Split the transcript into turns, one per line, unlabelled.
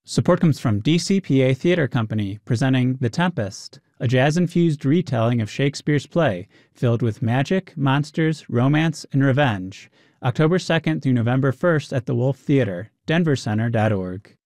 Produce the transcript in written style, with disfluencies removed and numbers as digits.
Support comes from DCPA Theatre Company, presenting The Tempest, a jazz-infused retelling of Shakespeare's play, filled with magic, monsters, romance, and revenge. October 2nd through November 1st at the Wolf Theatre, denvercenter.org.